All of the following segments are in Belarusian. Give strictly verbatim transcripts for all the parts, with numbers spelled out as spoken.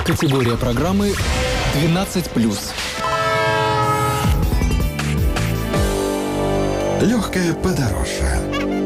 Категория программы двенадцать плюс. Легкое подороже.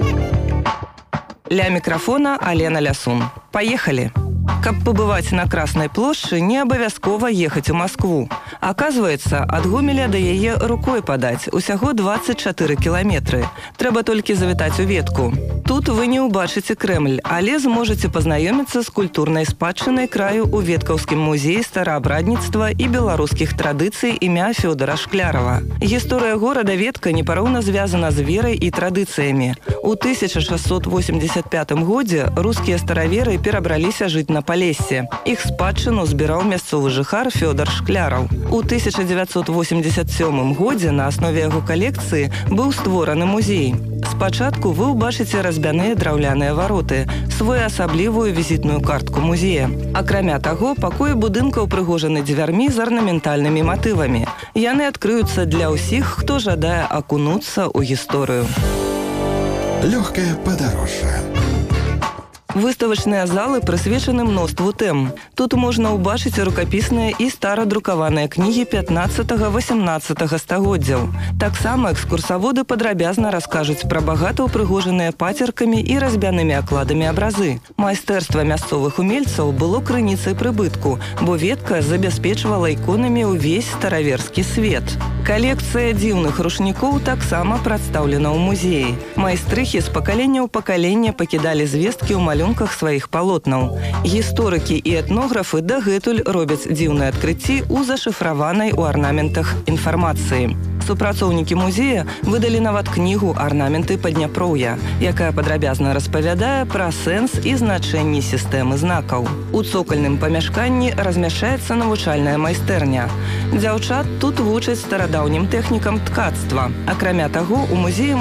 Ля микрофона Алена Лясун. Поехали! Каб побывать на Красной площади, не абавязкова ехать у Москву. Оказывается, от Гомеля до яе рукой подать усяго двадцать четыре километры. Трэба толькі завітаць у Ветку. Тут вы не убачыце Кремль, але зможаце пазнаёміцца з культурнай спадчынай краю у Веткаўскім музеі стараабрадніцтва і беларускіх традыцый імя Фёдора Шклярова. Гісторыя горада Ветка непарыўна звязана з верай і традыцыямі. У тысяча шестьсот восемьдесят пятым годзе рускія стараверы перабраліся жыць на Палессе. Іх спадчыну збіраў мясцовы жыхар Фёдор Шкляраў. У тысяча девятьсот восемьдесят сёмым годзе на аснове яго калекцыі быў створаны музей. Спачатку вы ўбачыце разбяныя драўляныя вароты, своеасаблівую візітную картку музея. Акрамя таго, пакоі будынка ўпрыгожаны дзвярмі з арнаментальнымі матывамі. Яны адкрыюцца для ўсіх, хто жадае акунуцца ў гісторыю. Легкое подороже. Выставачныя залы прысвечаны мноству тэм. Тут можна ўбачыць рукапісныя і старадрукаваныя кнігі пятнаццатага-восемнаццатага стагоддзяў. Таксама экскурсаводы падрабязна раскажуць пра багата ўпрыгожаныя пацеркамі і разбянымі акладамі абразы. Майстэрства мясцовых умельцаў было крыніцай прыбытку, бо Ветка забяспечвала іконамі ўвесь стараверскі свет. Калекцыя дзіўных рушнікоў таксама прадстаўлена ў музеі. Майстрыхі з пакалення ў пакаленне пакідалі звесткі ў малюнках сваіх палотнаў. Гісторыкі і этнографы дагэтуль робяць дзіўныя адкрыцці ў зашыфраванай у арнаментах інфармацыі. Супрацоўнікі музея выдалі нават кнігу «Арнаменты Падняпроўя», якая падрабязна распавядае пра сэнс і значэнні сістэмы знакаў. У цокальным памяшканні размяшчаецца навучальная майстэрня. Дзяўчат тут вучаць старадаўнім тэхнікам ткацтва. Акрамя таго, у музеі